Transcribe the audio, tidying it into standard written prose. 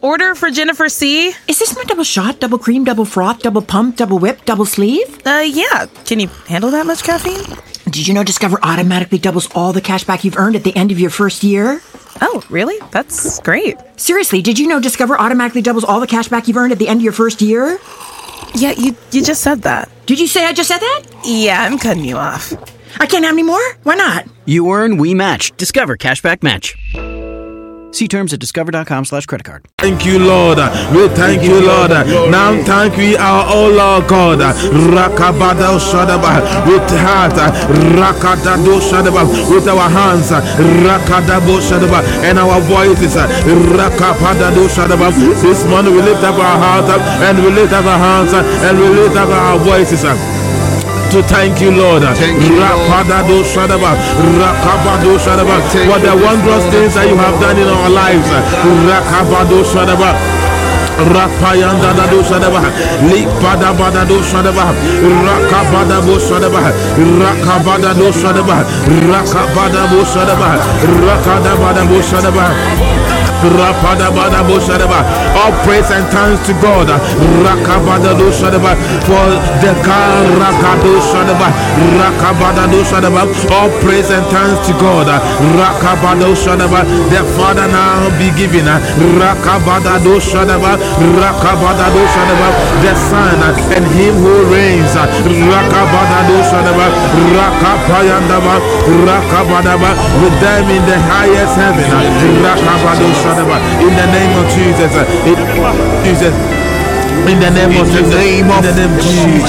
Order for Jennifer C. Is this my double shot, double cream, double froth, double pump, double whip, double sleeve? Yeah. Can you handle that much caffeine? Did you know Discover automatically doubles all the cash back you've earned at the end of your first year? Oh, really? That's great. Seriously, did you know Discover automatically doubles all the cash back you've earned at the end of your first year? Yeah, you just said that. Did you say I just said that? Yeah, I'm cutting you off. I can't have any more? Why not? You earn, we match. Discover Cashback Match. See terms at discover.com/creditcard. Thank you, Lord. We thank you, Lord. Now thank we our oh Lord God. Rakabada Shadaba with heart, Rakadado Shadaba with our hands, Rakadabo Shadaba and our voices, Rakapadado Shadaba. This morning we lift up our heart and we lift up our hands and we lift up our voices. To thank you, Lord. Rapadado Shadaba, Rakabado Shadaba, for the wondrous things that you have done in our lives. Rakabado Shadaba. Rapayanda do Shadaba, Lipada Badado Shadaba, Rakabada Bo Shadaba, Rakabada do Shadaba, Rakabada Bo Shadaba, Rakada Badabo Shadaba. Rapada Badabo Shadaba. All praise and thanks to God. Rakabada do Shadaba for the car Rakado Shadaba, Rakabada do Shadaba. All praise and thanks to God. Rakabado Shadaba. The Father now be given. Rakabada do Shadaba, Rakabada do Shadaba. The Son and Him who reigns. Rakabada do Shadaba, Rakapayandaba, Rakabadaba. With them in the highest heaven. Rakabado in the name of Jesus, in the name of Jesus, in the name of Jesus,